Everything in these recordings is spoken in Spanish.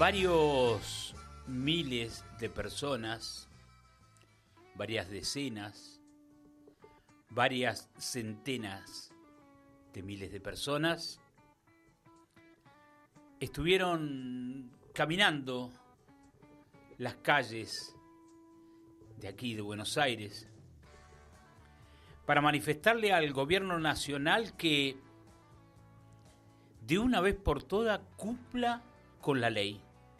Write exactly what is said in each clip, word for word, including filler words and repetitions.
Varios miles de personas, varias decenas, varias centenas de miles de personas estuvieron caminando las calles de aquí de Buenos Aires para manifestarle al gobierno nacional que de una vez por todas cumpla con la ley.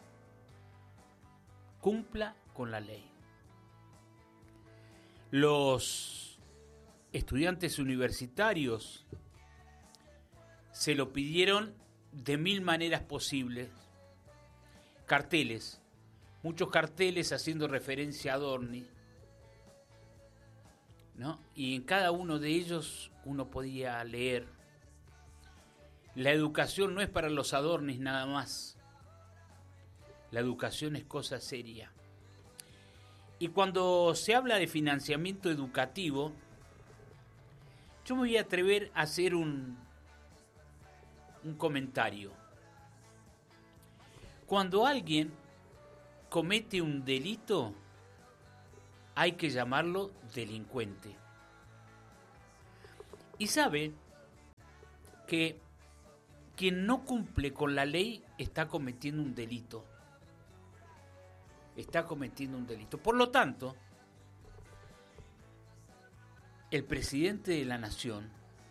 Cumpla con la ley. Los estudiantes universitarios se lo pidieron de mil maneras posibles. Carteles, muchos carteles haciendo referencia a Adorni, ¿no? Y en cada uno de ellos uno podía leer: la educación no es para los Adornis nada más. La educación es cosa seria. Y cuando se habla de financiamiento educativo, yo me voy a atrever a hacer un, un comentario. Cuando alguien comete un delito, hay que llamarlo delincuente. Y sabe que quien no cumple con la ley está cometiendo un delito. Está cometiendo un delito. Por lo tanto, el presidente de la Nación,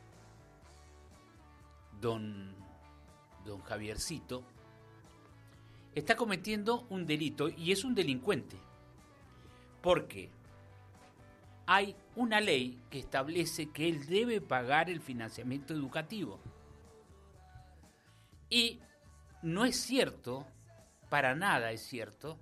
don, don Javiercito, está cometiendo un delito y es un delincuente. Porque hay una ley que establece que él debe pagar el financiamiento educativo. Y no es cierto, para nada es cierto,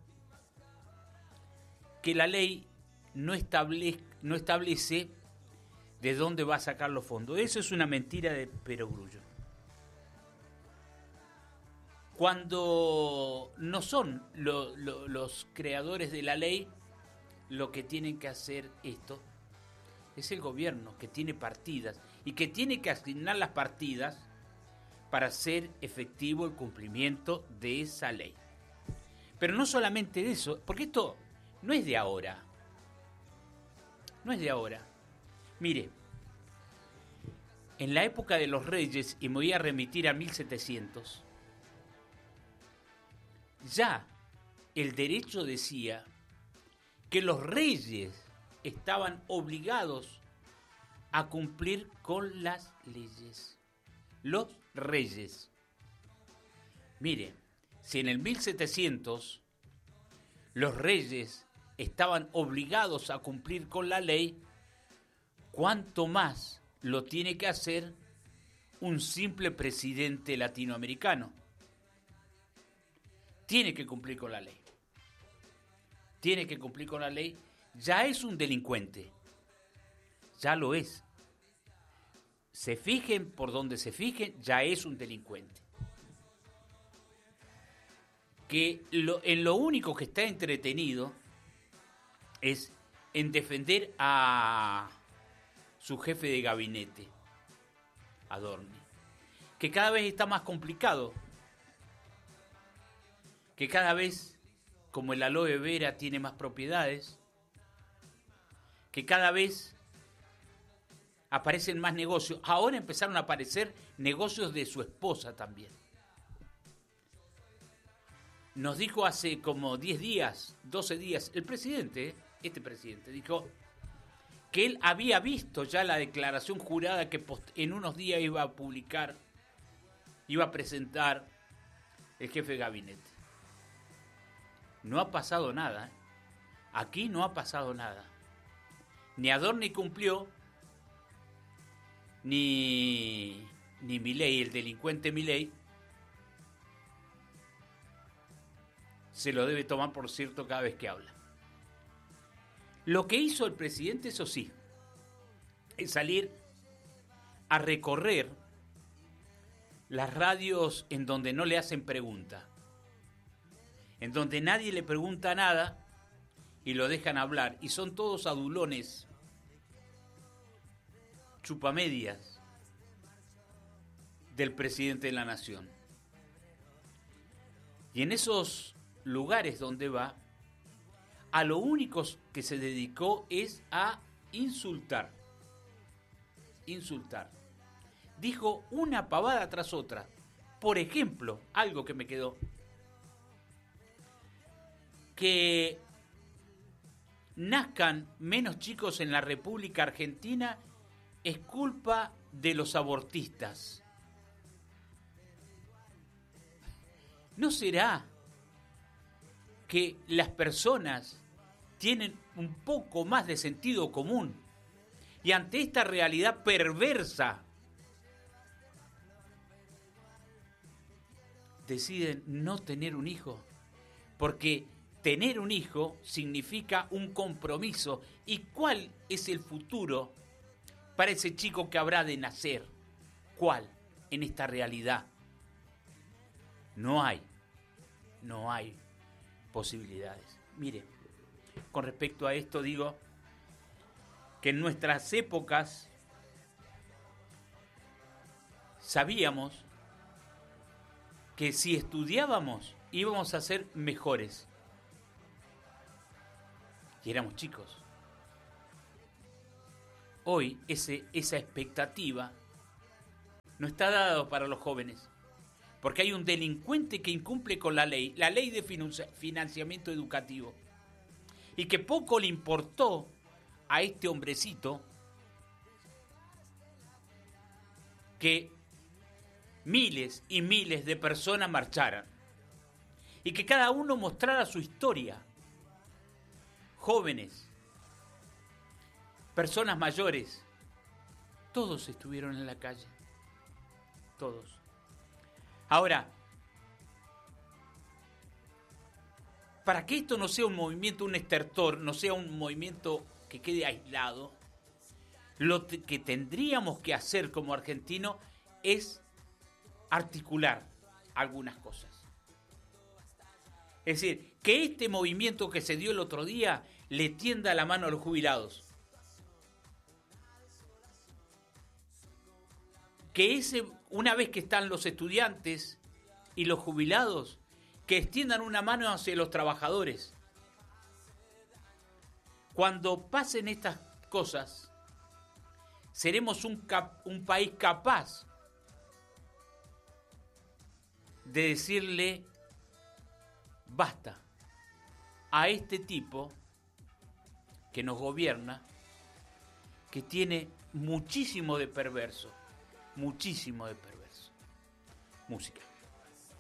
que la ley no establece, no establece de dónde va a sacar los fondos. Eso es una mentira de perogrullo. Cuando no son lo, lo, los creadores de la ley, lo que tienen que hacer esto es el gobierno, que tiene partidas y que tiene que asignar las partidas para hacer efectivo el cumplimiento de esa ley. Pero no solamente de eso, porque esto no es de ahora. No es de ahora. Mire, en la época de los reyes, y me voy a remitir a mil setecientos, ya el derecho decía que los reyes estaban obligados a cumplir con las leyes. Los reyes. Mire, si en el mil setecientos los reyes estaban obligados a cumplir con la ley, ¿cuánto más lo tiene que hacer un simple presidente latinoamericano? Tiene que cumplir con la ley. Tiene que cumplir con la ley. Ya es un delincuente. Ya lo es. Se fijen por donde se fijen, ya es un delincuente. Que lo, en lo único que está entretenido es en defender a su jefe de gabinete, Adorni, que cada vez está más complicado, que cada vez, como el aloe vera tiene más propiedades, que cada vez aparecen más negocios. Ahora empezaron a aparecer negocios de su esposa también. Nos dijo hace como diez días, doce días, el presidente, este presidente, dijo que él había visto ya la declaración jurada que en unos días iba a publicar, iba a presentar el jefe de gabinete. No ha pasado nada. ¿eh? Aquí no ha pasado nada. Ni Adorni cumplió, ni, ni Milei, el delincuente Milei, se lo debe tomar por cierto cada vez que habla. Lo que hizo el presidente, eso sí, es salir a recorrer las radios en donde no le hacen pregunta, en donde nadie le pregunta nada y lo dejan hablar, y son todos adulones, chupamedias del presidente de la nación. Y en esos lugares donde va, a lo único que se dedicó es a insultar. Insultar. Dijo una pavada tras otra. Por ejemplo, algo que me quedó. Que nazcan menos chicos en la República Argentina es culpa de los abortistas. ¿No será que las personas tienen un poco más de sentido común y ante esta realidad perversa deciden no tener un hijo? Porque tener un hijo significa un compromiso. ¿Y cuál es el futuro para ese chico que habrá de nacer? ¿Cuál en esta realidad? No hay, no hay posibilidades. Mire, con respecto a esto digo que en nuestras épocas sabíamos que si estudiábamos íbamos a ser mejores. Y éramos chicos. Hoy ese, esa expectativa no está dada para los jóvenes, porque hay un delincuente que incumple con la ley, la ley de financiamiento educativo, y que poco le importó a este hombrecito que miles y miles de personas marcharan y que cada uno mostrara su historia. Jóvenes, personas mayores, todos estuvieron en la calle, todos. Ahora, para que esto no sea un movimiento, un estertor, no sea un movimiento que quede aislado, lo que tendríamos que hacer como argentinos es articular algunas cosas. Es decir, que este movimiento que se dio el otro día le tienda la mano a los jubilados. Que ese, una vez que están los estudiantes y los jubilados, que extiendan una mano hacia los trabajadores. Cuando pasen estas cosas, seremos un, cap, un país capaz de decirle basta a este tipo que nos gobierna, que tiene muchísimo de perverso, muchísimo de perverso. Música.